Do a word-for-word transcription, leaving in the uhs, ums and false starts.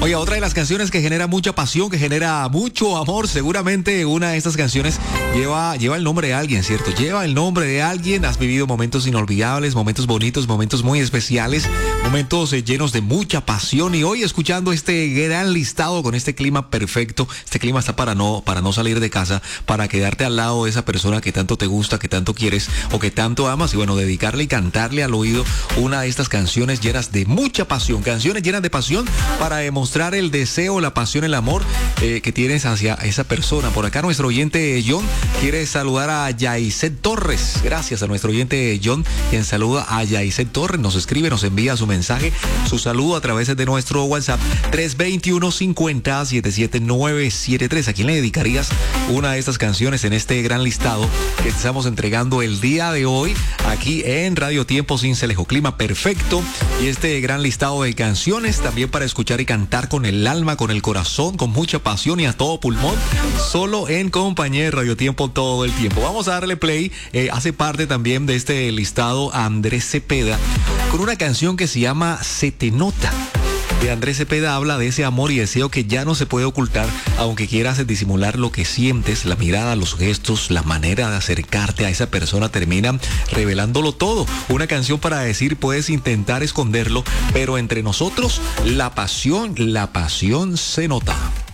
Oye, otra de las canciones que genera mucha pasión, que genera mucho amor, seguramente una de estas canciones lleva, lleva el nombre de alguien, ¿cierto? Lleva el nombre de alguien, has vivido momentos inolvidables, momentos bonitos, momentos muy especiales, momentos eh, llenos de mucha pasión, y hoy escuchando este gran listado con este clima perfecto, este clima está para no, para no salir de casa, para quedarte al lado de esa persona que tanto te gusta, que tanto quieres o que tanto amas, y bueno, dedicarle y cantarle al oído una de estas canciones llenas de mucha pasión, canciones llenas de pasión para demostrar el deseo, la pasión, el amor eh, que tienes hacia esa persona. Por acá nuestro oyente John quiere saludar a Yaiset Torres. Gracias a nuestro oyente John, quien saluda a Yaiset Torres, nos escribe, nos envía su mensaje, su saludo a través de nuestro WhatsApp tres dos uno, cinco cero, siete siete nueve siete tres. ¿A quién le dedicarías una de estas canciones en este gran listado que estamos entregando el día de hoy aquí en Radio Tiempo Sincelejo? Clima perfecto y este gran listado de canciones también para escuchar y cantar con el alma, con el corazón, con mucha pasión y a todo pulmón, solo en compañía de Radio Tiempo todo el tiempo. Vamos a darle play, eh, hace parte también de este listado a Andrés Cepeda con una canción que se llama Se te nota. De Andrés Cepeda habla de ese amor y deseo que ya no se puede ocultar, aunque quieras disimular lo que sientes, la mirada, los gestos, la manera de acercarte a esa persona termina revelándolo todo. Una canción para decir, puedes intentar esconderlo, pero entre nosotros la pasión, la pasión se nota.